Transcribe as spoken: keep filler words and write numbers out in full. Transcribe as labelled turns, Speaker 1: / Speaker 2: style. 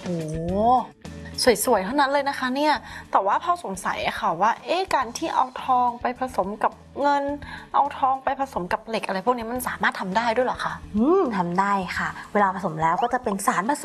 Speaker 1: โอ้สวยๆเท่านั้นเลยนะคะเนี่ยแต่ว่าพอสงสัยอะค่ะว่าเอ๊ะการที่เอาทองไปผสมกับเงินเอาทองไปผสมกับเหล็กอะไรพวกนี้มันสามารถทำได้ด้วยเหรอคะ
Speaker 2: อืมทำได้ค่ะเวลาผสมแล้วก็จะเป็นสารผสม